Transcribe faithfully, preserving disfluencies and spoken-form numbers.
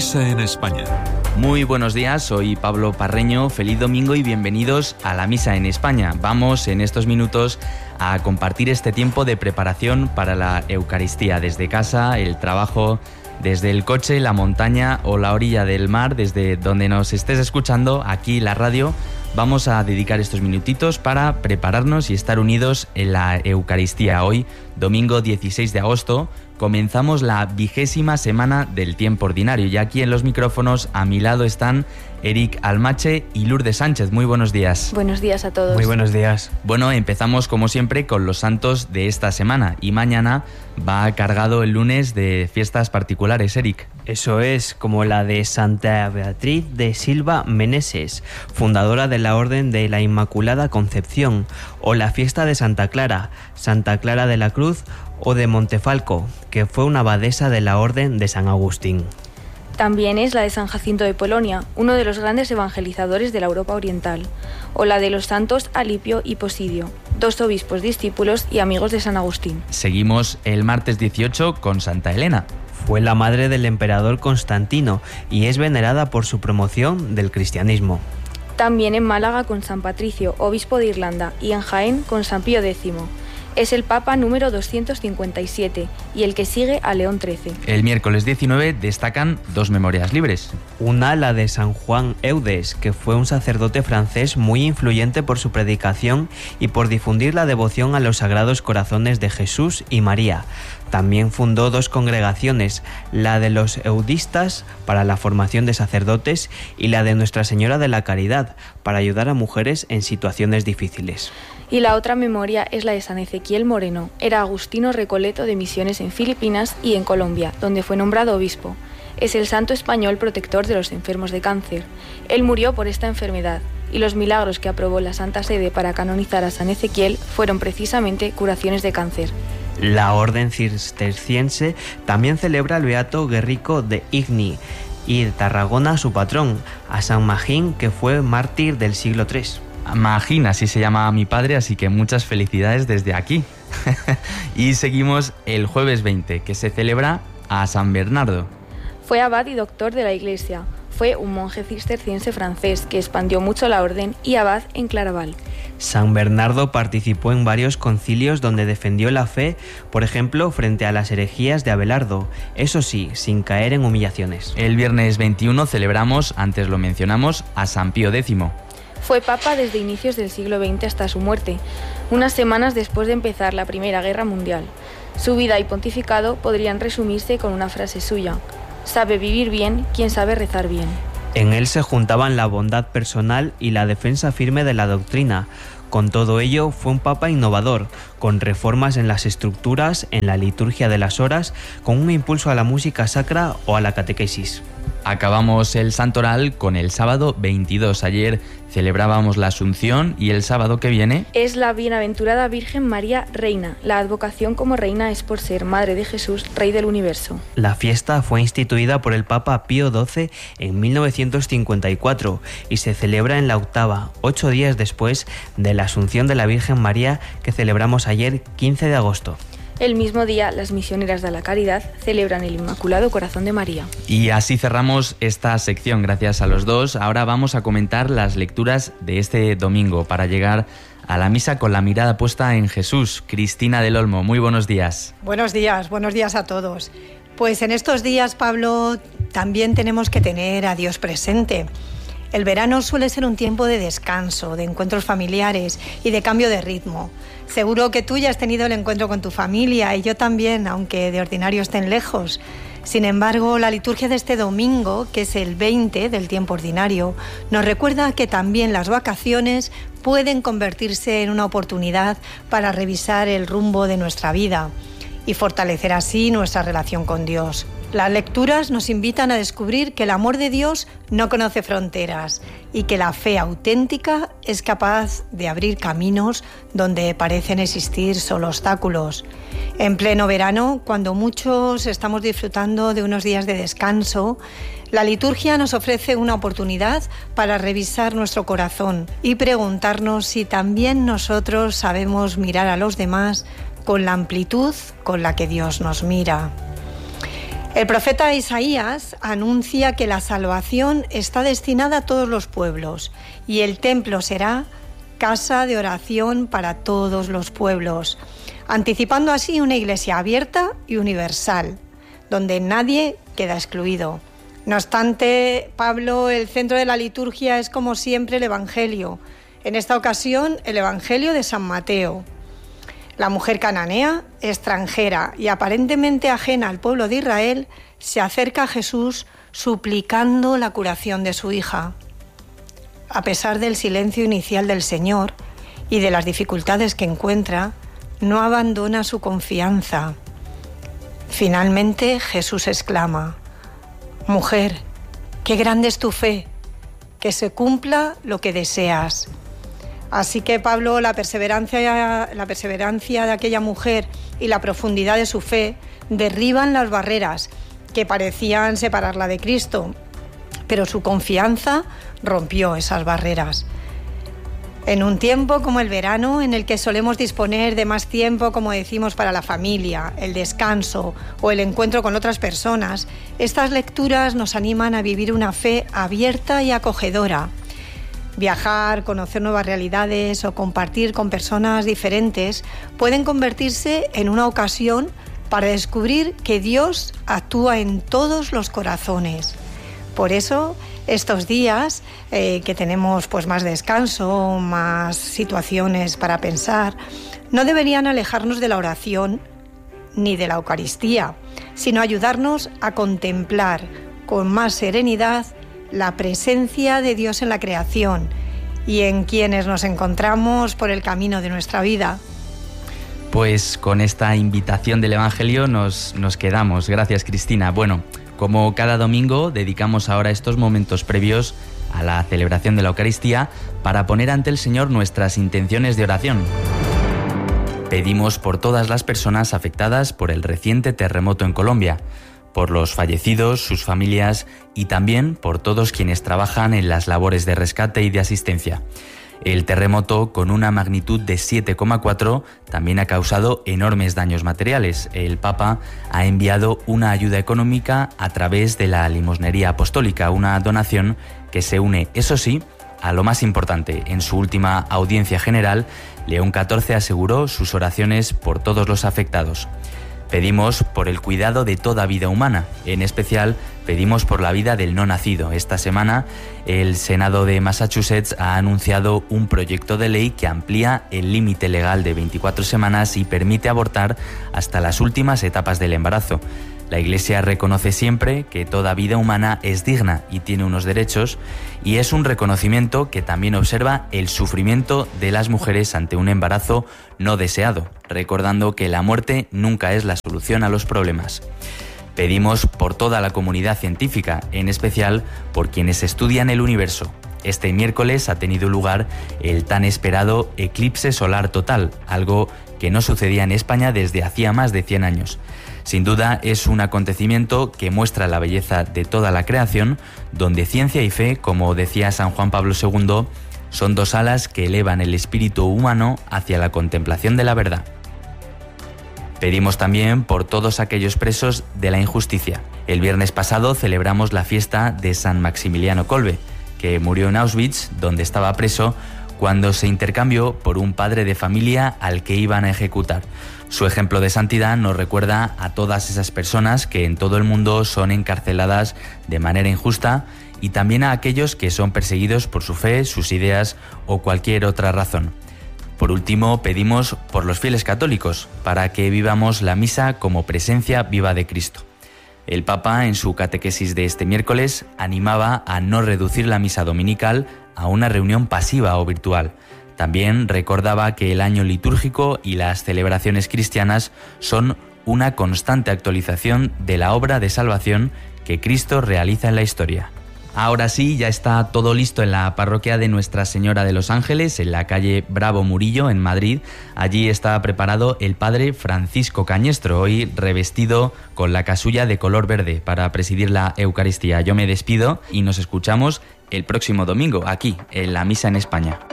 Misa en España. Muy buenos días, soy Pablo Parreño, feliz domingo y bienvenidos a la Misa en España. Vamos en estos minutos a compartir este tiempo de preparación para la Eucaristía desde casa, el trabajo, desde el coche, la montaña o la orilla del mar, desde donde nos estés escuchando, aquí la radio. Vamos a dedicar estos minutitos para prepararnos y estar unidos en la Eucaristía. Hoy, domingo dieciséis de agosto, comenzamos la vigésima semana del tiempo ordinario y aquí en los micrófonos a mi lado están Eric Almache y Lourdes Sánchez. Muy buenos días. Buenos días a todos. Muy buenos días. Bueno, empezamos como siempre con los santos de esta semana y mañana va cargado el lunes de fiestas particulares, Eric. Eso es, como la de Santa Beatriz de Silva Meneses, fundadora de la Orden de la Inmaculada Concepción, o la fiesta de Santa Clara, Santa Clara de la Cruz, o de Montefalco, que fue una abadesa de la Orden de San Agustín. También es la de San Jacinto de Polonia, uno de los grandes evangelizadores de la Europa Oriental, o la de los santos Alipio y Posidio, dos obispos discípulos y amigos de San Agustín. Seguimos el martes dieciocho con Santa Elena. Fue la madre del emperador Constantino y es venerada por su promoción del cristianismo. También en Málaga con San Patricio, obispo de Irlanda, y en Jaén con San Pío décimo. Es el Papa número doscientos cincuenta y siete y el que sigue a León trece. El miércoles diecinueve destacan dos memorias libres. Una, la de San Juan Eudes, que fue un sacerdote francés muy influyente por su predicación y por difundir la devoción a los sagrados corazones de Jesús y María. También fundó dos congregaciones, la de los eudistas para la formación de sacerdotes y la de Nuestra Señora de la Caridad para ayudar a mujeres en situaciones difíciles. Y la otra memoria es la de San Ezequiel Moreno. Era agustino recoleto de misiones en Filipinas y en Colombia, donde fue nombrado obispo. Es el santo español protector de los enfermos de cáncer. Él murió por esta enfermedad y los milagros que aprobó la Santa Sede para canonizar a San Ezequiel fueron precisamente curaciones de cáncer. La Orden Cisterciense también celebra al beato Guerrico de Igni y de Tarragona su patrón, a San Magín, que fue mártir del siglo tercero. Magín, así se llama mi padre, así que muchas felicidades desde aquí. Y seguimos el jueves veinte, que se celebra a San Bernardo. Fue abad y doctor de la Iglesia. Fue un monje cisterciense francés que expandió mucho la orden y abad en Claraval. San Bernardo participó en varios concilios donde defendió la fe, por ejemplo, frente a las herejías de Abelardo, eso sí, sin caer en humillaciones. El viernes veintiuno celebramos, antes lo mencionamos, a San Pío décimo. Fue papa desde inicios del siglo veinte hasta su muerte, unas semanas después de empezar la Primera Guerra Mundial. Su vida y pontificado podrían resumirse con una frase suya: sabe vivir bien quien sabe rezar bien. En él se juntaban la bondad personal y la defensa firme de la doctrina. Con todo ello, fue un papa innovador, con reformas en las estructuras, en la liturgia de las horas, con un impulso a la música sacra o a la catequesis. Acabamos el santoral con el sábado veintidós. Ayer celebrábamos la Asunción y el sábado que viene es la bienaventurada Virgen María Reina. La advocación como reina es por ser madre de Jesús, Rey del universo. La fiesta fue instituida por el Papa Pío doce en mil novecientos cincuenta y cuatro y se celebra en la octava, ocho días después de la Asunción de la Virgen María que celebramos ayer, quince de agosto. El mismo día, las misioneras de la Caridad celebran el Inmaculado Corazón de María. Y así cerramos esta sección, gracias a los dos. Ahora vamos a comentar las lecturas de este domingo para llegar a la misa con la mirada puesta en Jesús. Cristina del Olmo, muy buenos días. Buenos días, buenos días a todos. Pues en estos días, Pablo, también tenemos que tener a Dios presente. El verano suele ser un tiempo de descanso, de encuentros familiares y de cambio de ritmo. Seguro que tú ya has tenido el encuentro con tu familia y yo también, aunque de ordinario estén lejos. Sin embargo, la liturgia de este domingo, que es el veinte del tiempo ordinario, nos recuerda que también las vacaciones pueden convertirse en una oportunidad para revisar el rumbo de nuestra vida y fortalecer así nuestra relación con Dios. Las lecturas nos invitan a descubrir que el amor de Dios no conoce fronteras y que la fe auténtica es capaz de abrir caminos donde parecen existir solo obstáculos. En pleno verano, cuando muchos estamos disfrutando de unos días de descanso, la liturgia nos ofrece una oportunidad para revisar nuestro corazón y preguntarnos si también nosotros sabemos mirar a los demás con la amplitud con la que Dios nos mira. El profeta Isaías anuncia que la salvación está destinada a todos los pueblos y el templo será casa de oración para todos los pueblos, anticipando así una iglesia abierta y universal, donde nadie queda excluido. No obstante, Pablo, el centro de la liturgia es como siempre el Evangelio, en esta ocasión el Evangelio de San Mateo. La mujer cananea, extranjera y aparentemente ajena al pueblo de Israel, se acerca a Jesús suplicando la curación de su hija. A pesar del silencio inicial del Señor y de las dificultades que encuentra, no abandona su confianza. Finalmente Jesús exclama: «Mujer, qué grande es tu fe, que se cumpla lo que deseas». Así que Pablo, la perseverancia, la perseverancia de aquella mujer y la profundidad de su fe derriban las barreras que parecían separarla de Cristo, pero su confianza rompió esas barreras. En un tiempo como el verano, en el que solemos disponer de más tiempo, como decimos, para la familia, el descanso o el encuentro con otras personas, estas lecturas nos animan a vivir una fe abierta y acogedora. Viajar, conocer nuevas realidades o compartir con personas diferentes pueden convertirse en una ocasión para descubrir que Dios actúa en todos los corazones. Por eso, estos días eh, que tenemos pues, más descanso, más situaciones para pensar, no deberían alejarnos de la oración ni de la Eucaristía, sino ayudarnos a contemplar con más serenidad la presencia de Dios en la creación y en quienes nos encontramos por el camino de nuestra vida. Pues con esta invitación del Evangelio nos, nos quedamos. Gracias, Cristina. Bueno, como cada domingo, dedicamos ahora estos momentos previos a la celebración de la Eucaristía para poner ante el Señor nuestras intenciones de oración. Pedimos por todas las personas afectadas por el reciente terremoto en Colombia, por los fallecidos, sus familias y también por todos quienes trabajan en las labores de rescate y de asistencia. El terremoto, con una magnitud de siete coma cuatro, también ha causado enormes daños materiales. El Papa ha enviado una ayuda económica a través de la limosnería apostólica, una donación que se une, eso sí, a lo más importante. En su última audiencia general, León catorce aseguró sus oraciones por todos los afectados. Pedimos por el cuidado de toda vida humana, en especial pedimos por la vida del no nacido. Esta semana el Senado de Massachusetts ha anunciado un proyecto de ley que amplía el límite legal de veinticuatro semanas y permite abortar hasta las últimas etapas del embarazo. La Iglesia reconoce siempre que toda vida humana es digna y tiene unos derechos, y es un reconocimiento que también observa el sufrimiento de las mujeres ante un embarazo no deseado, recordando que la muerte nunca es la solución a los problemas. Pedimos por toda la comunidad científica, en especial por quienes estudian el universo. Este miércoles ha tenido lugar el tan esperado eclipse solar total, algo que no sucedía en España desde hacía más de cien años. Sin duda es un acontecimiento que muestra la belleza de toda la creación, donde ciencia y fe, como decía San Juan Pablo segundo, son dos alas que elevan el espíritu humano hacia la contemplación de la verdad. Pedimos también por todos aquellos presos de la injusticia. El viernes pasado celebramos la fiesta de San Maximiliano Kolbe, que murió en Auschwitz, donde estaba preso, cuando se intercambió por un padre de familia al que iban a ejecutar. Su ejemplo de santidad nos recuerda a todas esas personas que en todo el mundo son encarceladas de manera injusta, y también a aquellos que son perseguidos por su fe, sus ideas o cualquier otra razón. Por último, pedimos por los fieles católicos, para que vivamos la misa como presencia viva de Cristo. El Papa, en su catequesis de este miércoles, animaba a no reducir la misa dominical a una reunión pasiva o virtual. También recordaba que el año litúrgico y las celebraciones cristianas son una constante actualización de la obra de salvación que Cristo realiza en la historia. Ahora sí, ya está todo listo en la parroquia de Nuestra Señora de los Ángeles, en la calle Bravo Murillo, en Madrid. Allí está preparado el padre Francisco Cañestro, hoy revestido con la casulla de color verde para presidir la Eucaristía. Yo me despido y nos escuchamos el próximo domingo, aquí, en la Misa en España.